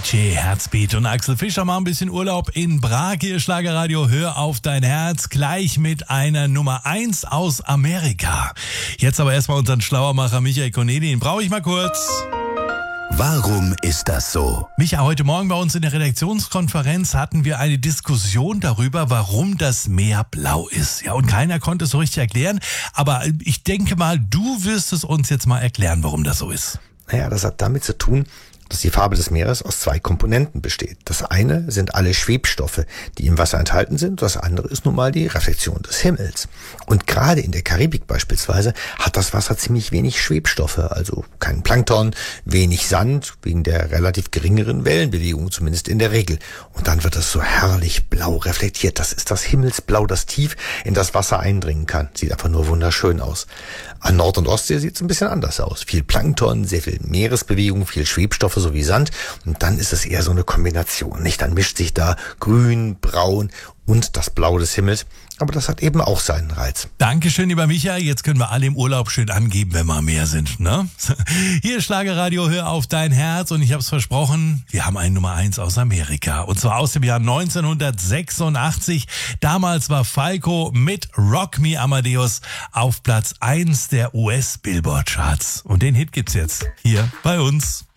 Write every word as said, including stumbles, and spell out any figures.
J Herzbeat und Axel Fischer machen ein bisschen Urlaub in Prag. Hier Schlagerradio, hör auf dein Herz, gleich mit einer Nummer eins aus Amerika. Jetzt aber erstmal unseren Schlauermacher Michael Corneli, den brauche ich mal kurz. Warum ist das so? Micha, heute Morgen bei uns in der Redaktionskonferenz hatten wir eine Diskussion darüber, warum das Meer blau ist. Ja, und keiner konnte es so richtig erklären. Aber ich denke mal, du wirst es uns jetzt mal erklären, warum das so ist. Naja, das hat damit zu tun, dass die Farbe des Meeres aus zwei Komponenten besteht. Das eine sind alle Schwebstoffe, die im Wasser enthalten sind. Das andere ist nun mal die Reflexion des Himmels. Und gerade in der Karibik beispielsweise hat das Wasser ziemlich wenig Schwebstoffe, also keinen Plankton, wenig Sand, wegen der relativ geringeren Wellenbewegung, zumindest in der Regel. Und dann wird es so herrlich blau reflektiert. Das ist das Himmelsblau, das tief in das Wasser eindringen kann. Sieht einfach nur wunderschön aus. An Nord- und Ostsee sieht es ein bisschen anders aus. Viel Plankton, sehr viel Meeresbewegung, viel Schwebstoffe sowie Sand. Und dann ist es eher so eine Kombination, nicht? Dann mischt sich da Grün, Braun und das Blau des Himmels. Aber das hat eben auch seinen Reiz. Dankeschön, lieber Micha. Jetzt können wir alle im Urlaub schön angeben, wenn wir am Meer sind, ne? Hier Schlagerradio, hör auf dein Herz. Und ich habe es versprochen, wir haben einen Nummer eins aus Amerika. Und zwar aus dem Jahr neunzehnhundertsechsundachtzig. Damals war Falco mit Rock Me Amadeus auf Platz eins der U S-Billboard-Charts. Und den Hit gibt's jetzt hier bei uns.